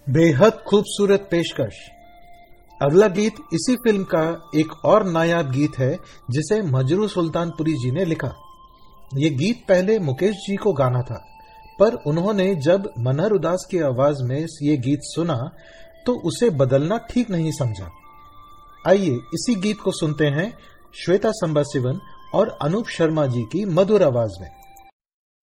बेहद खूबसूरत पेशकश। अगला गीत इसी फिल्म का एक और नायाब गीत है जिसे मजरू सुल्तानपुरी जी ने लिखा। ये गीत पहले मुकेश जी को गाना था, पर उन्होंने जब मनहर उदास की आवाज में ये गीत सुना तो उसे बदलना ठीक नहीं समझा। आइए इसी गीत को सुनते हैं श्वेता संबाशिवन और अनूप शर्मा जी की मधुर आवाज में।